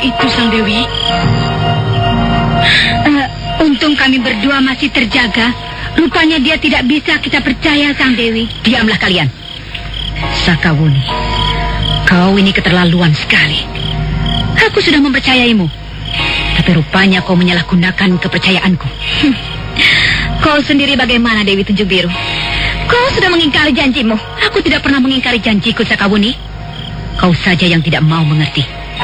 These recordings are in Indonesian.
itu, Sang Dewi? Untung kami berdua masih terjaga. Rupanya dia tidak bisa kita percaya, Sang Dewi. Diamlah kalian. Sakawuni, kau ini keterlaluan sekali. Aku sudah mempercayaimu, tapi rupanya kau menyalahgunakan kepercayaanku. Kau sendiri bagaimana, Dewi Tunjung Biru? Kau sudah mengingkari janjimu. Aku tidak pernah mengingkari janjiku, Sakawuni. Kau saja yang tidak mau mengerti.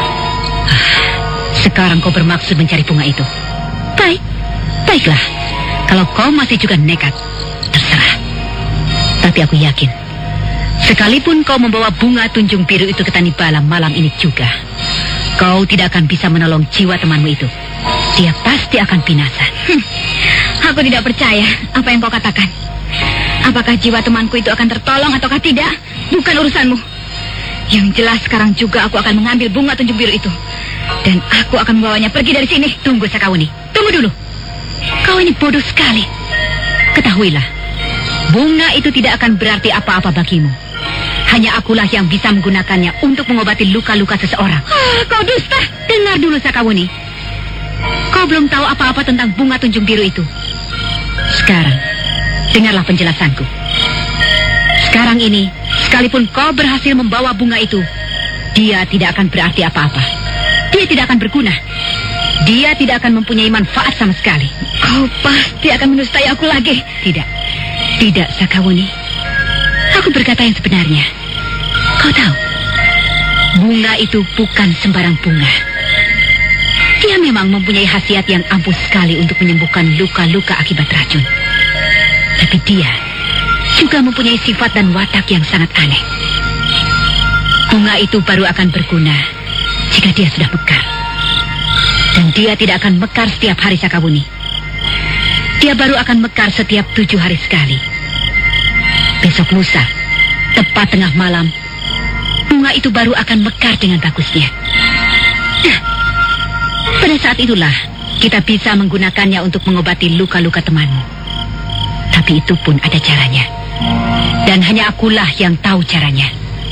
Sekarang kau bermaksud mencari bunga itu. Baiklah. Kalau kau masih juga nekat, terserah. Tapi aku yakin, sekalipun kau membawa bunga Tunjung Biru itu ke Tanibala malam ini juga, kau tidak akan bisa menolong jiwa temanmu itu. Dia pasti akan binasa. Aku tidak percaya apa yang kau katakan. Apakah jiwa temanku itu akan tertolong ataukah tidak, bukan urusanmu. Yang jelas sekarang juga aku akan mengambil bunga Tunjung Biru itu, dan aku akan membawanya pergi dari sini. Tunggu, Sakawuni. Tunggu dulu. Kau ini bodoh sekali. Ketahuilah, bunga itu tidak akan berarti apa-apa bagimu. Hanya akulah yang bisa menggunakannya untuk mengobati luka-luka seseorang. Kau dusta. Dengar dulu, Sakawuni. Kau belum tahu apa-apa tentang bunga Tunjung Biru itu. Sekarang, dengarlah penjelasanku. Sekarang ini, sekalipun kau berhasil membawa bunga itu, dia tidak akan berarti apa-apa. Dia tidak akan berguna. Dia tidak akan mempunyai manfaat sama sekali. Kau pasti akan menustai aku lagi. Tidak, Sakawuni. Aku berkata yang sebenarnya. Kau tahu, bunga itu bukan sembarang bunga. Dia memang mempunyai khasiat yang ampuh sekali untuk menyembuhkan luka-luka akibat racun. Tapi dia juga mempunyai sifat dan watak yang sangat aneh. Bunga itu baru akan berguna jika dia sudah mekar. Dan dia tidak akan mekar setiap hari, Sakawuni. Dia baru akan mekar setiap 7 hari sekali. Besok lusa, tepat tengah malam, bunga itu baru akan mekar dengan bagusnya. Nah, pada saat itulah kita bisa menggunakannya untuk mengobati luka-luka temanmu. Tapi itu pun ada caranya. Dan hanya akulah yang tahu caranya.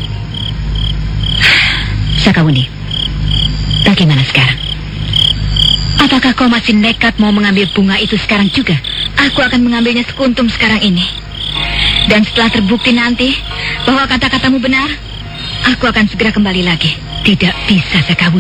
Sakawuni, bagaimana sekarang? Apakah kau masih nekat mau mengambil bunga itu sekarang juga? Aku akan mengambilnya sekuntum sekarang ini. Dan setelah terbukti nanti bahwa kata-katamu benar, aku akan segera kembali lagi. Tidak bisa, Sakawuni.